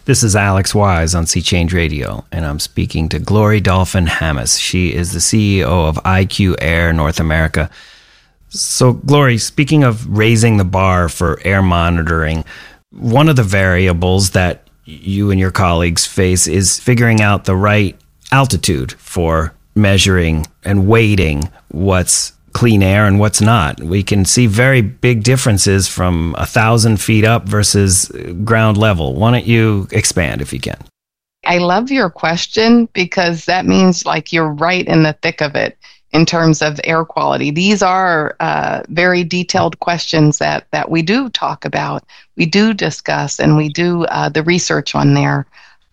This is Alex Wise on Sea Change Radio, and I'm speaking to Glory Dolphin-Hammes. She is the CEO of IQ Air North America. So, Glory, speaking of raising the bar for air monitoring, one of the variables that you and your colleagues face is figuring out the right altitude for measuring and weighting what's clean air and what's not. We can see very big differences from 1,000 feet up versus ground level. Why don't you expand if you can? I love your question because that means like you're right in the thick of it in terms of air quality. These are very detailed questions that we do talk about, we do discuss, and we do the research on there.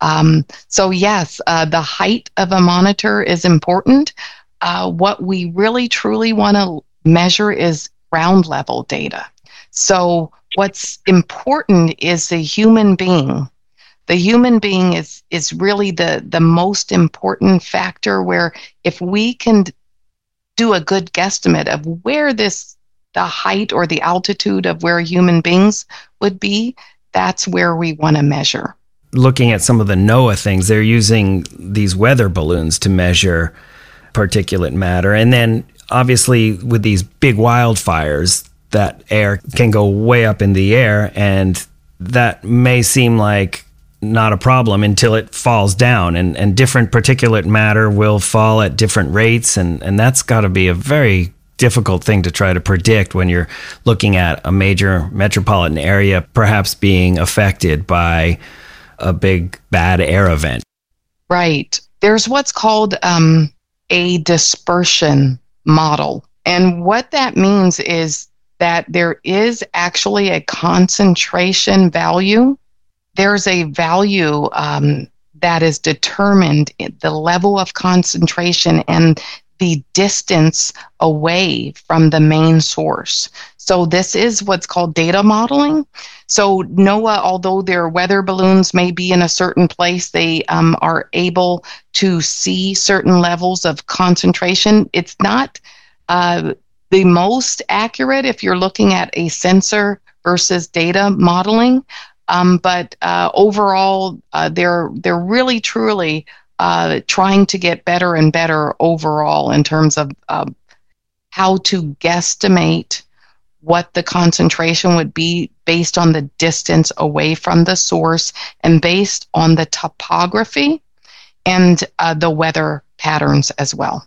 So yes, the height of a monitor is important. What we really truly want to measure is ground level data. So what's important is the human being. The human being is really the most important factor, where if we can do a good guesstimate of where the height or the altitude of where human beings would be, that's where we want to measure. Looking at some of the NOAA things, they're using these weather balloons to measure particulate matter. And then obviously with these big wildfires, that air can go way up in the air, and that may seem like not a problem until it falls down, and different particulate matter will fall at different rates, and that's got to be a very difficult thing to try to predict when you're looking at a major metropolitan area perhaps being affected by a big bad air event. Right. There's what's called a dispersion model. And what that means is that there is actually a concentration value. There's a value that is determined, the level of concentration and the distance away from the main source. So this is what's called data modeling. So NOAA, although their weather balloons may be in a certain place, they are able to see certain levels of concentration. It's not the most accurate if you're looking at a sensor versus data modeling, but overall, they're really truly trying to get better and better overall in terms of how to guesstimate what the concentration would be based on the distance away from the source and based on the topography and the weather patterns as well.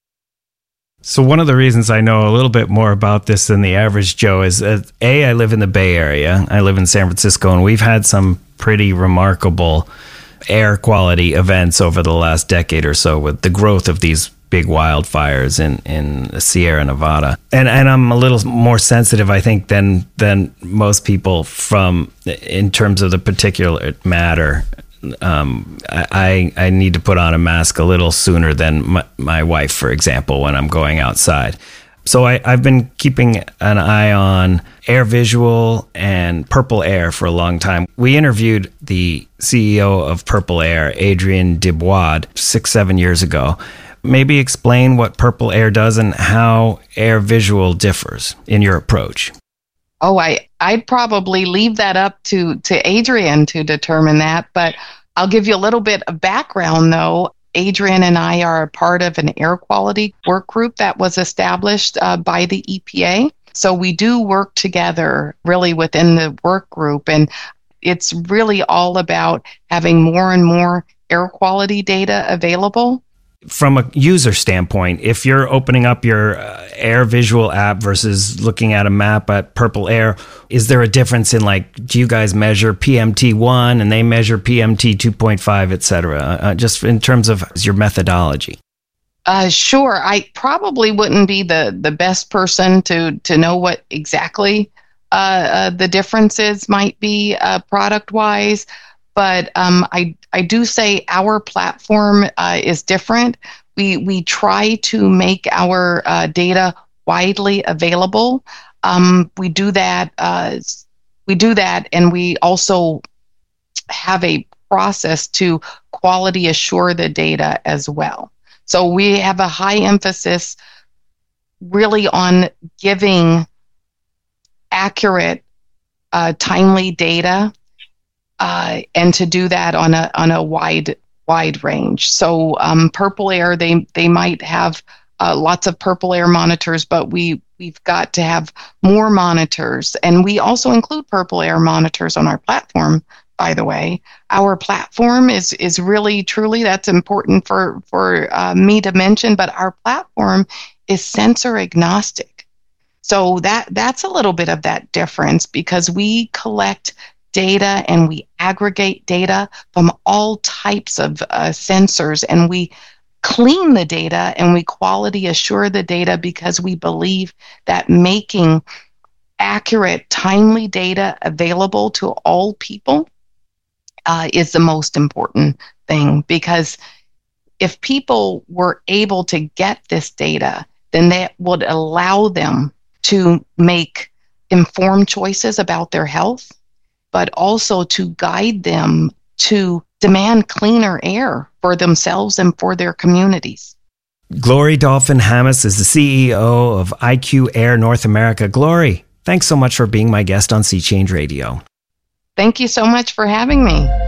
So one of the reasons I know a little bit more about this than the average Joe is, I live in the Bay Area. I live in San Francisco, and we've had some pretty remarkable air quality events over the last decade or so with the growth of these big wildfires in Sierra Nevada. And I'm a little more sensitive, I think, than most people in terms of the particulate matter. I need to put on a mask a little sooner than my wife, for example, when I'm going outside. So I've been keeping an eye on AirVisual and Purple Air for a long time. We interviewed the CEO of Purple Air, Adrian Debois, 6-7 years ago. Maybe explain what Purple Air does and how AirVisual differs in your approach. Oh, I'd probably leave that up to Adrian to determine that, but I'll give you a little bit of background, though. Adrian and I are a part of an air quality work group that was established by the EPA. So we do work together really within the work group, and it's really all about having more and more air quality data available. From a user standpoint, if you're opening up your AirVisual app versus looking at a map at Purple Air, is there a difference in, like, do you guys measure PMT1 and they measure PMT 2.5, et cetera, just in terms of your methodology? Sure. I probably wouldn't be the best person to know what exactly the differences might be product-wise. But I do say our platform is different. We try to make our data widely available. We do that, and we also have a process to quality assure the data as well. So we have a high emphasis really on giving accurate, timely data and to do that on a wide range. So purple air, they might have lots of purple air monitors, but we've got to have more monitors, and we also include purple air monitors on our platform. By the way, our platform is really truly, that's important for me to mention, but our platform is sensor agnostic. So that's a little bit of that difference, because we collect data and we aggregate data from all types of sensors, and we clean the data and we quality assure the data, because we believe that making accurate, timely data available to all people is the most important thing. Because if people were able to get this data, then that would allow them to make informed choices about their health, but also to guide them to demand cleaner air for themselves and for their communities. Glory Dolphin-Hammes is the CEO of IQ Air North America. Glory, thanks so much for being my guest on Sea Change Radio. Thank you so much for having me.